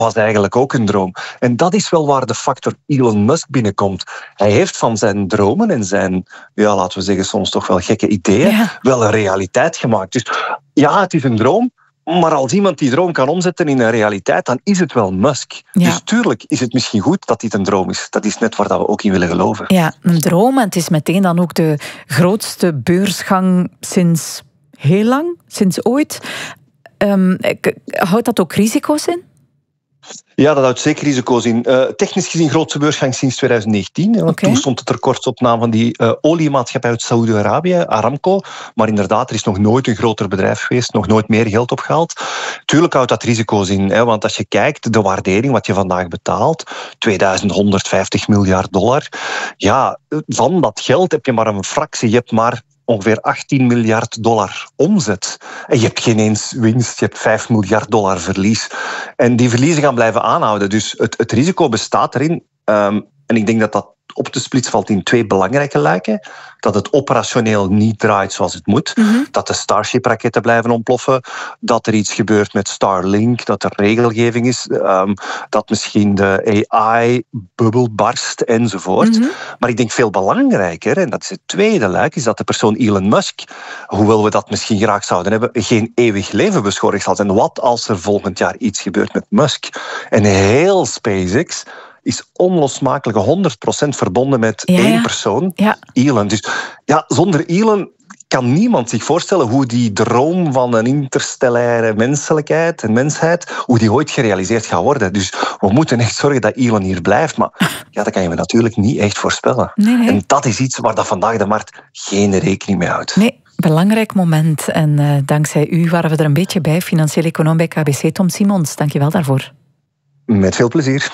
was eigenlijk ook een droom. En dat is wel waar de factor Elon Musk binnenkomt. Hij heeft van zijn dromen en zijn, laten we zeggen, soms toch wel gekke ideeën, wel een realiteit gemaakt. Dus ja, het is een droom. Maar als iemand die droom kan omzetten in een realiteit, dan is het wel Musk. Ja. Dus tuurlijk is het misschien goed dat dit een droom is. Dat is net waar we ook in willen geloven. Ja, een droom. En het is meteen dan ook de grootste beursgang sinds heel lang, sinds ooit. Houdt dat ook risico's in? Ja, dat houdt zeker risico's in. Technisch gezien grootste beursgang sinds 2019. Want toen stond het record op naam van die oliemaatschappij uit Saoedi-Arabië, Aramco. Maar inderdaad, er is nog nooit een groter bedrijf geweest, nog nooit meer geld opgehaald. Tuurlijk houdt dat risico's in. Want als je kijkt, de waardering, wat je vandaag betaalt, $2150 miljard. Ja, van dat geld heb je maar een fractie. Je hebt maar ongeveer $18 miljard omzet. En je hebt geen eens winst, je hebt $5 miljard verlies. En die verliezen gaan blijven aanhouden. Dus het risico bestaat erin. En ik denk dat dat op te splitsen valt in 2 belangrijke luiken. Dat het operationeel niet draait zoals het moet. Dat de Starship-raketten blijven ontploffen. Dat er iets gebeurt met Starlink. Dat er regelgeving is. Dat misschien de AI-bubbel barst enzovoort. Maar ik denk veel belangrijker, en dat is het tweede luik, is dat de persoon Elon Musk, hoewel we dat misschien graag zouden hebben, geen eeuwig leven beschorigd zal zijn. Wat als er volgend jaar iets gebeurt met Musk? En heel SpaceX is onlosmakelijk 100% verbonden met één persoon, Elon. Dus ja, zonder Elon kan niemand zich voorstellen hoe die droom van een interstellaire menselijkheid en mensheid, hoe die ooit gerealiseerd gaat worden. Dus we moeten echt zorgen dat Elon hier blijft. Maar ja, dat kan je me natuurlijk niet echt voorspellen. Nee. En dat is iets waar dat vandaag de markt geen rekening mee houdt. Nee. Belangrijk moment. En dankzij u waren we er een beetje bij. Financieel econoom bij KBC, Tom Simons. Dank je wel daarvoor. Met veel plezier.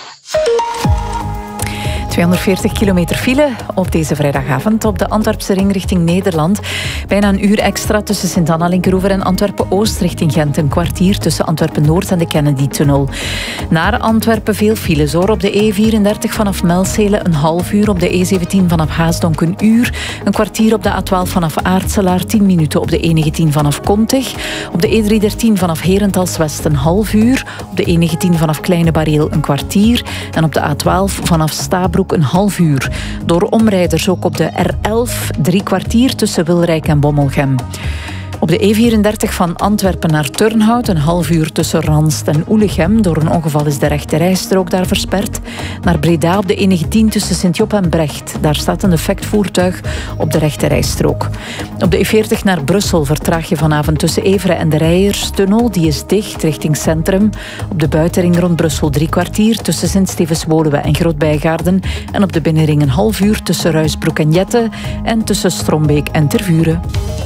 240 kilometer file op deze vrijdagavond op de Antwerpse ring richting Nederland. Bijna een uur extra tussen Sint-Anna-Linkeroever en Antwerpen-Oost richting Gent. Een kwartier tussen Antwerpen-Noord en de Kennedy-tunnel. Naar Antwerpen veel files hoor. Op de E34 vanaf Melzele een half uur. Op de E17 vanaf Haasdonk een uur. Een kwartier op de A12 vanaf Aartselaar. 10 minuten op de E19 vanaf Kontig. Op de E313 vanaf Herentals-West een half uur. Op de E19 vanaf Kleine Bareel een kwartier. En op de A12 vanaf Stabroek een half uur. Door omrijders ook op de R11 3 kwartier tussen Wilrijk en Bommelgem. Op de E34 van Antwerpen naar Turnhout een half uur tussen Ranst en Oelegem. Door een ongeval is de rechte rijstrook daar versperd. Naar Breda op de E19 tussen Sint-Job en Brecht. Daar staat een defect voertuig op de rechte rijstrook. Op de E40 naar Brussel vertraag je vanavond tussen Everen en de Rijerstunnel. Die is dicht richting centrum. Op de buitenring rond Brussel 3 kwartier tussen Sint-Stevens-Woluwe en Groot-Bijgaarden. En op de binnenring een half uur tussen Ruisbroek en Jette. En tussen Strombeek en Tervuren.